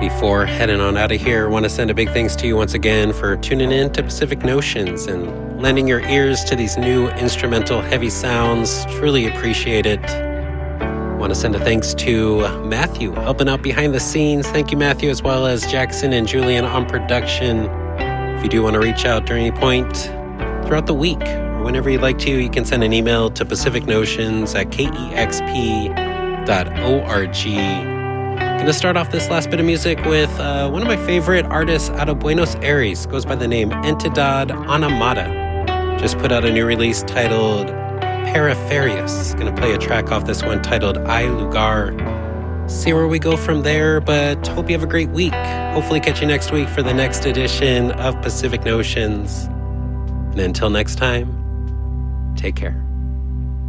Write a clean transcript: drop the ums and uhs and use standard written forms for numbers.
Before heading on out of here, I want to send a big thanks to you once again for tuning in to Pacific Notions and lending your ears to these new instrumental heavy sounds. Truly appreciate it. I want to send a thanks to Matthew, helping out behind the scenes. Thank you, Matthew, as well as Jackson and Julian on production. If you do want to reach out during any point throughout the week or whenever you'd like to, you can send an email to pacificnotions@kexp.org. Going to start off this last bit of music with one of my favorite artists out of Buenos Aires. Goes by the name Entidad Anamata. Just put out a new release titled Periferias. Going to play a track off this one titled I Lugar. See where we go from there, but hope you have a great week. Hopefully catch you next week for the next edition of Pacific Notions. And until next time, take care.